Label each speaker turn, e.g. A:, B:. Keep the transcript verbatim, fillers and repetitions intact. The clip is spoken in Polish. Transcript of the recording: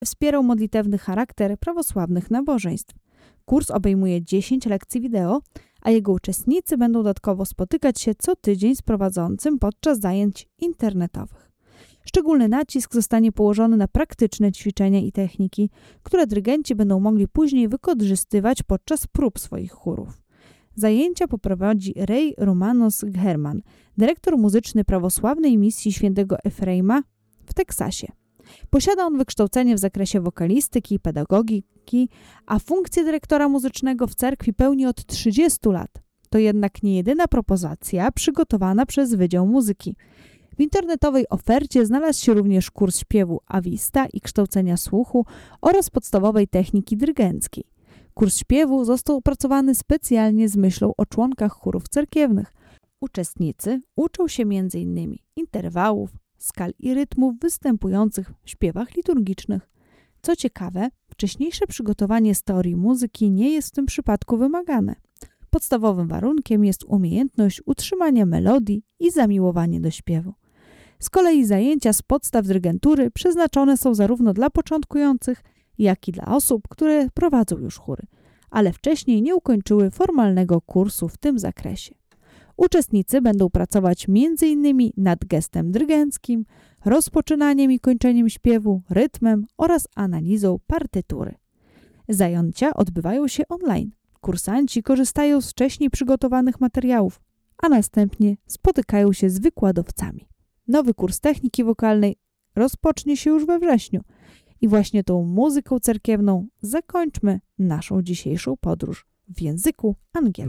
A: wspierał modlitewny charakter prawosławnych nabożeństw. Kurs obejmuje dziesięć lekcji wideo, a jego uczestnicy będą dodatkowo spotykać się co tydzień z prowadzącym podczas zajęć internetowych. Szczególny nacisk zostanie położony na praktyczne ćwiczenia i techniki, które dyrygenci będą mogli później wykorzystywać podczas prób swoich chórów. Zajęcia poprowadzi Ray Romanos Herman, dyrektor muzyczny prawosławnej misji świętego Efraima w Teksasie. Posiada on wykształcenie w zakresie wokalistyki i pedagogiki, a funkcję dyrektora muzycznego w cerkwi pełni od trzydziestu lat. To jednak nie jedyna propozycja przygotowana przez Wydział Muzyki. W internetowej ofercie znalazł się również kurs śpiewu Avista i kształcenia słuchu oraz podstawowej techniki dyrygenckiej. Kurs śpiewu został opracowany specjalnie z myślą o członkach chórów cerkiewnych. Uczestnicy uczą się między innymi interwałów, skal i rytmów występujących w śpiewach liturgicznych. Co ciekawe, wcześniejsze przygotowanie z teorii muzyki nie jest w tym przypadku wymagane. Podstawowym warunkiem jest umiejętność utrzymania melodii i zamiłowanie do śpiewu. Z kolei zajęcia z podstaw dyrygentury przeznaczone są zarówno dla początkujących, jak i dla osób, które prowadzą już chóry, ale wcześniej nie ukończyły formalnego kursu w tym zakresie. Uczestnicy będą pracować między innymi nad gestem dyrygenckim, rozpoczynaniem i kończeniem śpiewu, rytmem oraz analizą partytury. Zajęcia odbywają się online. Kursanci korzystają z wcześniej przygotowanych materiałów, a następnie spotykają się z wykładowcami. Nowy kurs techniki wokalnej rozpocznie się już we wrześniu i właśnie tą muzyką cerkiewną zakończmy naszą dzisiejszą podróż w języku angielskim.